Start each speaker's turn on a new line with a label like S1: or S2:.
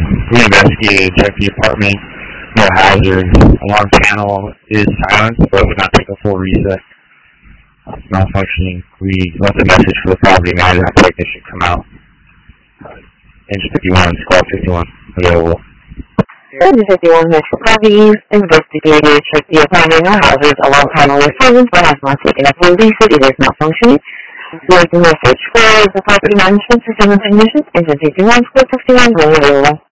S1: We investigated, checked the apartment, no hazard. Alarm panel is silent, but would not take a full reset. It's malfunctioning. We left a message for the property manager after technician come out. Engine 51, squad 51, available.
S2: Engine 51, Metro Properties, investigated, checked the apartment, no hazards, alarm panel is silent, but has not taken a full reset, it is malfunctioning. Left a message for the property management system technician, Engine 51, squad 51, available.